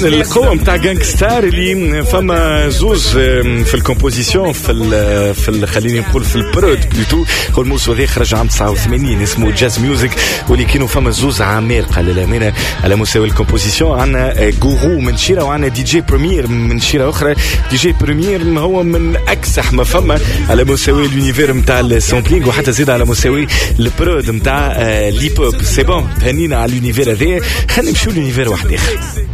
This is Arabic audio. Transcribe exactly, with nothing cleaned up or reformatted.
القوة متاع جانكستار اللي فما زوز في الكومبوزيسيون في ال في ال خليني نقول في البرود بلوتو. هو الموسم هذا خرج عام تسعة وثمانين اسمه جاز ميوزك، واللي كانوا فما زوز عمالقة للأمانة على مستوى الكومبوزيسيون. عندنا جورو من شيرة وعندنا دي جي بريمير من شيرة أخرى. دي جي بريمير هو من أكسح ما فما على مستوى اليونيفير متاع السامبلينغ، وحتى زيد على مستوى البرود متاع ليبوب. سي بون تهنينا على اليونيفير هذا، خلينا نمشيو ليونيفير واحد آخر.